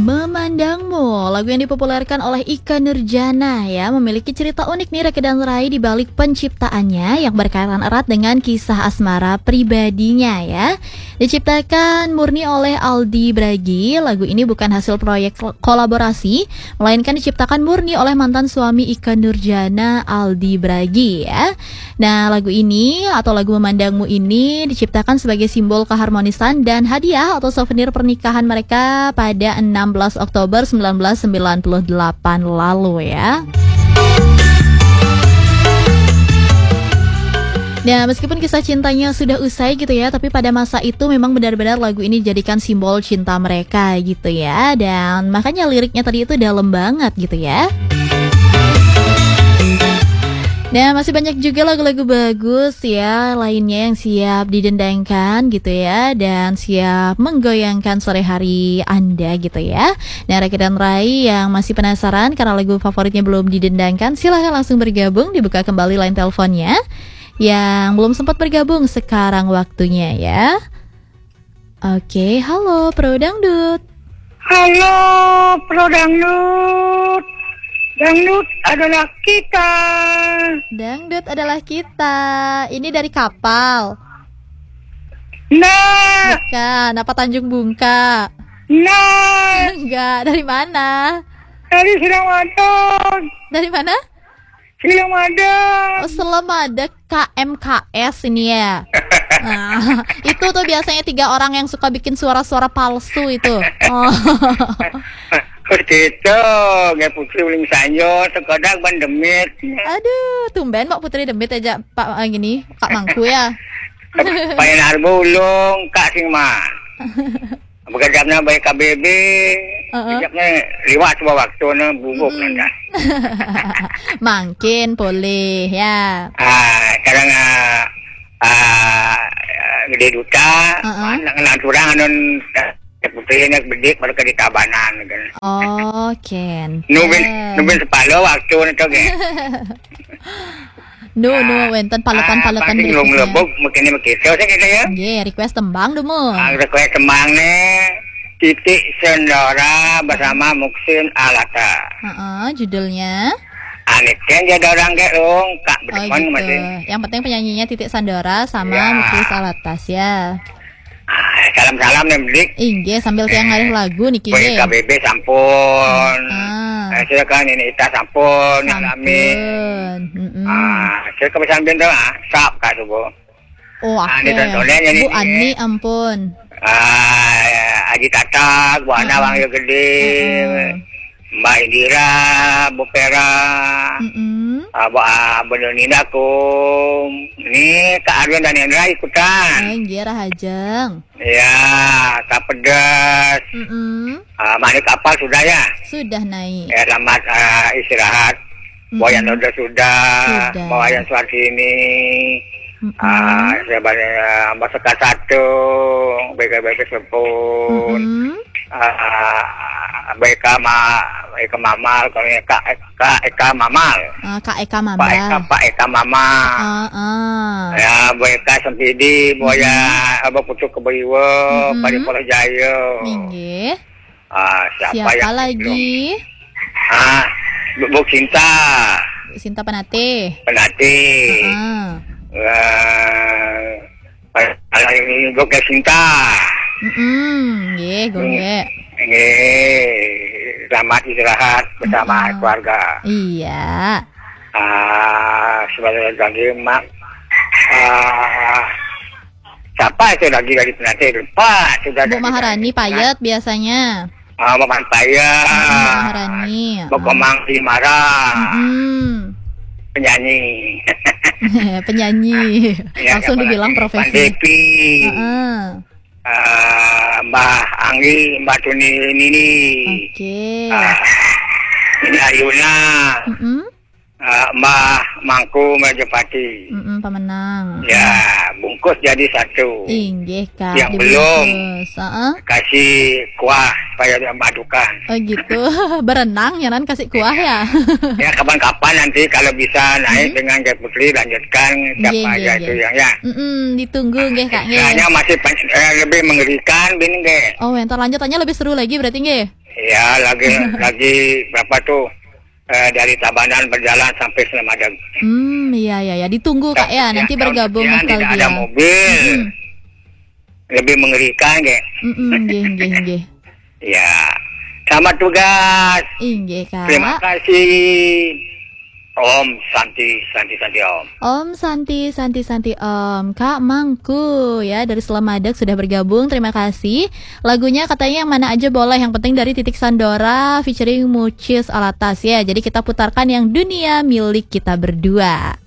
Memandangmu, lagu yang dipopulerkan oleh Ikke Nurjanah ya, memiliki cerita unik nih Reke dan Rai di balik penciptaannya yang berkaitan erat dengan kisah asmara pribadinya ya. Diciptakan murni oleh Aldi Bragi, lagu ini bukan hasil proyek kolaborasi, melainkan diciptakan murni oleh mantan suami Ikke Nurjanah, Aldi Bragi ya. Nah, lagu ini atau lagu Memandangmu ini diciptakan sebagai simbol keharmonisan dan hadiah atau souvenir pernikahan mereka pada 16 Oktober 1998 lalu ya. Nah, meskipun kisah cintanya sudah usai gitu ya, tapi pada masa itu memang benar-benar lagu ini dijadikan simbol cinta mereka gitu ya. Dan makanya liriknya tadi itu dalam banget gitu ya. Nah, masih banyak juga lagu-lagu bagus ya lainnya yang siap didendangkan gitu ya, dan siap menggoyangkan sore hari Anda gitu ya. Nah, Reke dan Rai yang masih penasaran karena lagu favoritnya belum didendangkan, silahkan langsung bergabung, dibuka kembali line teleponnya. Yang belum sempat bergabung, sekarang waktunya ya. Oke, halo Pro Dangdut. Halo Pro Dangdut. Dangdut adalah kita. Dangdut adalah kita. Ini dari kapal. Nah. Bukan, apa Tanjung Bungka? Nah. Enggak, dari mana? Dari Silamatan. Dari mana? Silamatan. Oh, Selamada KMKS ini ya. Nah, itu tuh biasanya 3 orang yang suka bikin suara-suara palsu itu. Oh. Itu, nggak Putri uling sanyo, sekedar ban demit. Aduh, tumben Pak Putri demit aja Pak gini, Kak Mangku ya. Payen arbo ulung, Kak Sing mah. Begadapnya baik KBB, sejaknya liwat sebuah waktu na bubuk nanda. Makin boleh ya. Sekarang gede duta, anak turang anon Putri nak bedik mereka di Tabanan kan. Oh, Ken. Nubin sepalo waktu nito ge. No, wenten paletan-paletan berikutnya. Pasti ngelebok mungkin begitu saya gitu ya. Nggih, request tembang demo. Request tembang nih Titik Sendora bersama Muksin Alata. Judulnya Aneh kan jadi orang kayak dong Kak Bedeman gitu. Masih. Yang penting penyanyinya Titik Sandora sama Muklis Alatas ya. Salam-salam nih Bedik. Inggih sambil tiang ngalih lagu niki nggih. KBB sampun. Saya kan ini Ita sampun alami. Saya kebiasaan bintang sap Kak Subo. Oh, ini tontonnya Bu Ani ampun. Aji Tata, Bu Ana Wangyo Gede. Mbak Indira, Bu Pera, Bu Nina kum, ini Kak Aryan dan Hendra ikutan. Nggih Rahajeng. Ya, Kak Pedas. Manik kapal sudah ya? Sudah naik. Ya, selamat istirahat. Boyan sudah. Bawayan Suartini. Saya banyak Mbak Satu, BKBK Sepun. Eka Mamal, kalau Kak Eka Mamal. Kak Eka Mamal. Pak Eka Mamal. Ya, Bu Eka Sempidi, Boya Abah Pucuk Kebayiwa, Padi Pola Jaya. Nggih. Siapa lagi? Bu Cinta. Bu Cinta Penate. Ini Goke Cinta. Nggih, gue. Selamat istirahat bersama keluarga. Iya. Sebagai lagi mak. Siapa itu lagi dari Penate lupa sudah. Bu Maharani Payet biasanya. Maman Payet. Maharani. Bu Komang Dimara. Penyanyi. Penyanyi. Langsung dibilang profesi. Pandepi. Mbak Anggi, Mbak Tuni Nini. Oke. Ini Ayuna. Mbah Mangku Majapahit. Pemenang. Ya, bungkus jadi satu. Inggih Kak. Yang belum kasih kuah supaya dimadukan. Oh gitu. Berenang ya nan kasih kuah ya. Ya kapan-kapan nanti kalau bisa naik dengan Gek Putri lanjutkan siapa aja itu yang ya. Ditunggu nggih Kak nggih. Kayaknya masih lebih mengerikan bini nggih. Oh, entar lanjutannya lebih seru lagi berarti nggih. Ya, lagi berapa tuh? Dari Tabanan berjalan sampai Selamadeg. Iya. Ditunggu Kak ya, nanti bergabung nostalgia. Tidak ada mobil. Lebih mengerikan, Ge. Nggih. Ya. Selamat tugas. Inggih, Kak. Terima kasih. Om Santi Om. Om Santi Om. Kak Mangku ya dari Selamadeg sudah bergabung. Terima kasih. Lagunya katanya yang mana aja boleh, yang penting dari Titik Sandora featuring Mucis Alatas ya. Jadi kita putarkan yang Dunia Milik Kita Berdua.